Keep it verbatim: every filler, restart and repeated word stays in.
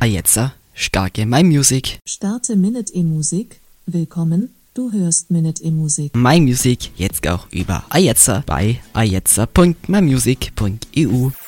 Ajetzer, starke My Music. Starte Minute E-Musik. Willkommen, du hörst Minute E-Musik. My Music jetzt auch über Ajetzer bei ajetzer punkt my music punkt e u.